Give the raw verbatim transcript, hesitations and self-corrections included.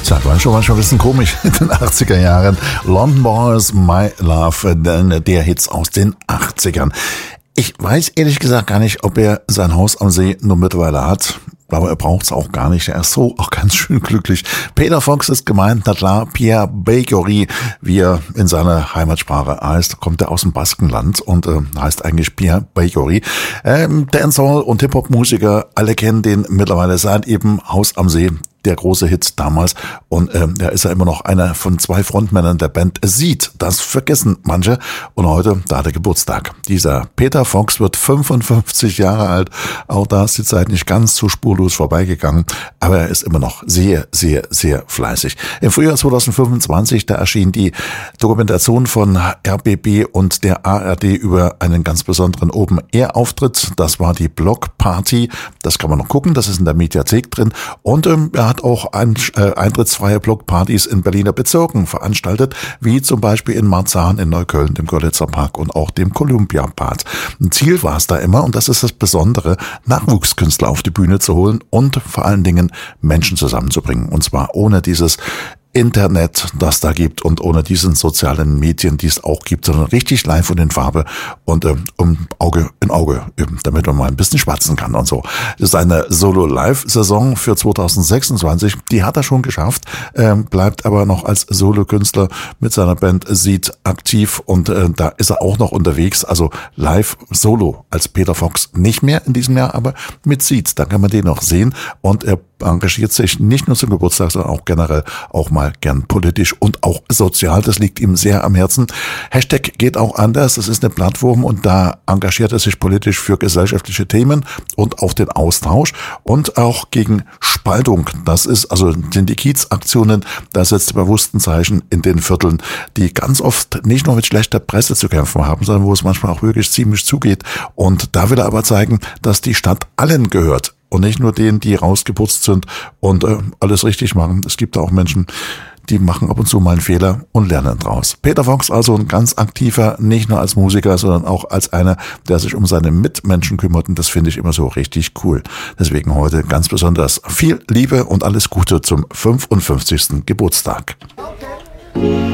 Zeit war schon manchmal ein bisschen komisch in den achtziger Jahren. London Boys, My Love, der Hits aus den achtzigern. Ich weiß ehrlich gesagt gar nicht, ob er sein Haus am See nur mittlerweile hat. Aber er braucht's auch gar nicht. Er ist so auch ganz schön glücklich. Peter Fox ist gemeint, na klar, Pierre Baigorry, wie er in seiner Heimatsprache heißt, kommt er aus dem Baskenland und äh, heißt eigentlich Pierre Baigorry. Ähm, Dancehall und Hip-Hop-Musiker, alle kennen den mittlerweile seit eben Haus am See. Der große Hit damals. Und ähm, da ist er immer noch einer von zwei Frontmännern der Band Seed. Das vergessen manche. Und heute, da hat er Geburtstag. Dieser Peter Fox wird fünfundfünfzig Jahre alt. Auch da ist die Zeit nicht ganz so spurlos vorbeigegangen. Aber er ist immer noch sehr, sehr, sehr fleißig. Im Frühjahr zweitausendfünfundzwanzig, da erschien die Dokumentation von R B B und der A R D über einen ganz besonderen Open-Air-Auftritt. Das war die Block Party. Das kann man noch gucken. Das ist in der Mediathek drin. Und ähm, er hat auch ein, äh, eintrittsfreie Blockpartys in Berliner Bezirken veranstaltet, wie zum Beispiel in Marzahn, in Neukölln, dem Görlitzer Park und auch dem Columbia Park. Ein Ziel war es da immer, und das ist das Besondere, Nachwuchskünstler auf die Bühne zu holen und vor allen Dingen Menschen zusammenzubringen. Und zwar ohne dieses Internet, das da gibt, und ohne diesen sozialen Medien, die es auch gibt, sondern richtig live und in Farbe und ähm, um Auge in Auge, eben, damit man mal ein bisschen schwatzen kann und so. Das ist eine Solo-Live-Saison für zweitausendsechsundzwanzig, die hat er schon geschafft, ähm, bleibt aber noch als Solokünstler mit seiner Band Seed aktiv, und äh, da ist er auch noch unterwegs, also live Solo als Peter Fox nicht mehr in diesem Jahr, aber mit Seed, da kann man den noch sehen, und er engagiert sich nicht nur zum Geburtstag, sondern auch generell auch mal gern politisch und auch sozial. Das liegt ihm sehr am Herzen. Hashtag geht auch anders. Das ist eine Plattform, und da engagiert er sich politisch für gesellschaftliche Themen und auch den Austausch und auch gegen Spaltung. Das ist also sind die Kiezaktionen. Da setzt er bewusst ein Zeichen in den Vierteln, die ganz oft nicht nur mit schlechter Presse zu kämpfen haben, sondern wo es manchmal auch wirklich ziemlich zugeht. Und da will er aber zeigen, dass die Stadt allen gehört. Und nicht nur denen, die rausgeputzt sind und äh, alles richtig machen. Es gibt auch Menschen, die machen ab und zu mal einen Fehler und lernen draus. Peter Fox also ein ganz aktiver, nicht nur als Musiker, sondern auch als einer, der sich um seine Mitmenschen kümmert. Und das finde ich immer so richtig cool. Deswegen heute ganz besonders viel Liebe und alles Gute zum fünfundfünfzigsten Geburtstag.